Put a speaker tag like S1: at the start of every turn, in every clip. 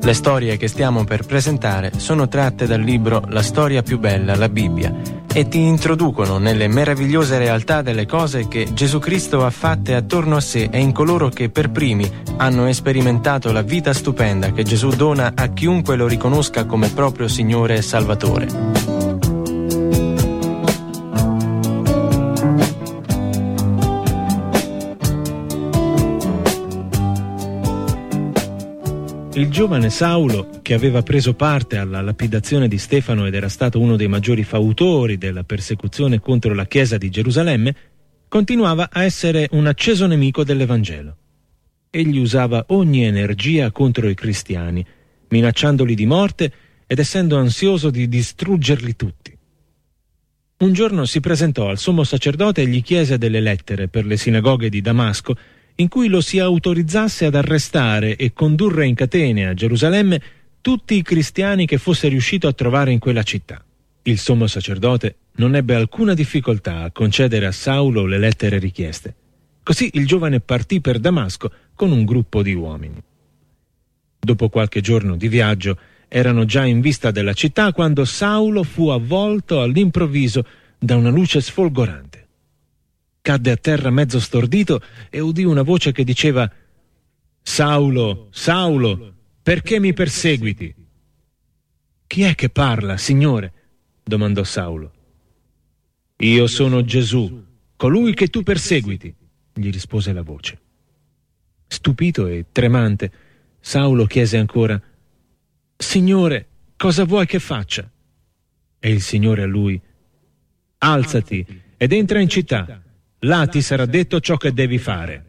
S1: Le storie che stiamo per presentare sono tratte dal libro La storia più bella, la Bibbia, e ti introducono nelle meravigliose realtà delle cose che Gesù Cristo ha fatte attorno a sé e in coloro che per primi hanno sperimentato la vita stupenda che Gesù dona a chiunque lo riconosca come proprio Signore e Salvatore.
S2: Il giovane Saulo, che aveva preso parte alla lapidazione di Stefano ed era stato uno dei maggiori fautori della persecuzione contro la Chiesa di Gerusalemme, continuava a essere un acceso nemico dell'Evangelo. Egli usava ogni energia contro i cristiani, minacciandoli di morte ed essendo ansioso di distruggerli tutti. Un giorno si presentò al sommo sacerdote e gli chiese delle lettere per le sinagoghe di Damasco, in cui lo si autorizzasse ad arrestare e condurre in catene a Gerusalemme tutti i cristiani che fosse riuscito a trovare in quella città. Il sommo sacerdote non ebbe alcuna difficoltà a concedere a Saulo le lettere richieste. Così il giovane partì per Damasco con un gruppo di uomini. Dopo qualche giorno di viaggio erano già in vista della città quando Saulo fu avvolto all'improvviso da una luce sfolgorante. Cadde a terra mezzo stordito e udì una voce che diceva: «Saulo, Saulo, perché mi perseguiti?» «Chi è che parla, Signore?» domandò Saulo. «Io sono Gesù, colui che tu perseguiti», gli rispose la voce. Stupito e tremante, Saulo chiese ancora: «Signore, cosa vuoi che faccia?» E il Signore a lui: «Alzati ed entra in città. Là ti sarà detto ciò che devi fare».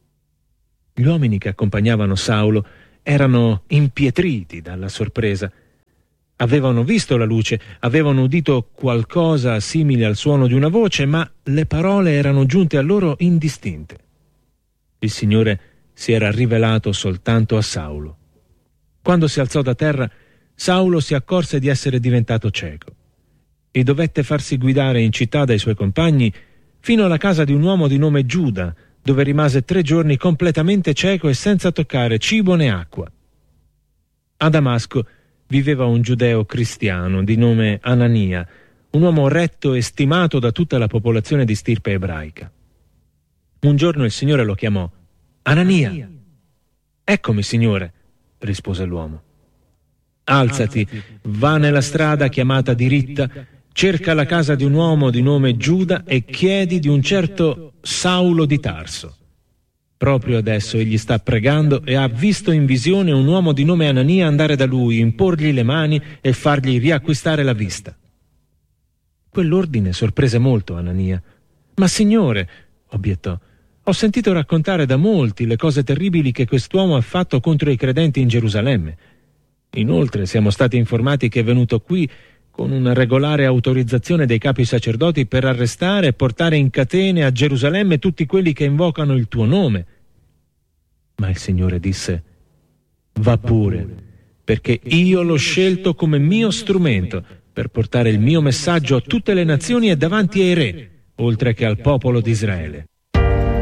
S2: Gli uomini che accompagnavano Saulo erano impietriti dalla sorpresa. Avevano visto la luce, avevano udito qualcosa simile al suono di una voce, ma le parole erano giunte a loro indistinte. Il Signore si era rivelato soltanto a Saulo. Quando si alzò da terra, Saulo si accorse di essere diventato cieco e dovette farsi guidare in città dai suoi compagni fino alla casa di un uomo di nome Giuda, dove rimase 3 giorni completamente cieco e senza toccare cibo né acqua. A Damasco viveva un giudeo cristiano di nome Anania, un uomo retto e stimato da tutta la popolazione di stirpe ebraica. Un giorno il Signore lo chiamò: «Anania!» «Eccomi, Signore», rispose l'uomo. «Alzati, va nella strada chiamata Diritta, cerca la casa di un uomo di nome Giuda e chiedi di un certo Saulo di Tarso. Proprio adesso egli sta pregando e ha visto in visione un uomo di nome Anania andare da lui, imporgli le mani e fargli riacquistare la vista». Quell'ordine sorprese molto Anania. «Ma Signore», obiettò, «ho sentito raccontare da molti le cose terribili che quest'uomo ha fatto contro i credenti in Gerusalemme. Inoltre siamo stati informati che è venuto qui con una regolare autorizzazione dei capi sacerdoti per arrestare e portare in catene a Gerusalemme tutti quelli che invocano il tuo nome». Ma il Signore disse: «Va pure, perché io l'ho scelto come mio strumento per portare il mio messaggio a tutte le nazioni e davanti ai re, oltre che al popolo di Israele».